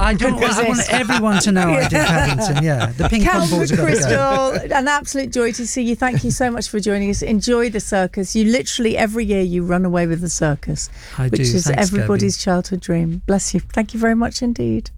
I want everyone to know I did Paddington. Yeah, the ping pong balls have got to go. Crystal, an absolute joy to see you. Thank you so much for joining us. Enjoy the circus. You literally every year you run away with the circus, which is Thanks, everybody's Gabby. childhood dream. Bless you. Thank you very much indeed.